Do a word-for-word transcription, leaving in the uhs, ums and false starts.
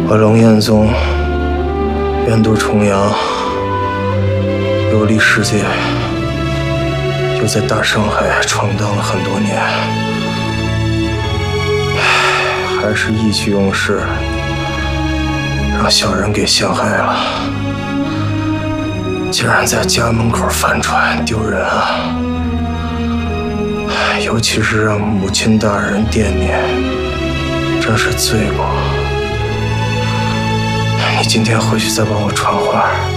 我龙彦宗远渡重洋，游历世界，又在大上海闯荡了很多年，还是意气用事，让小人给陷害了。竟然在家门口翻船，丢人啊！尤其是让母亲大人惦念，真是罪过。你今天回去再帮我传话。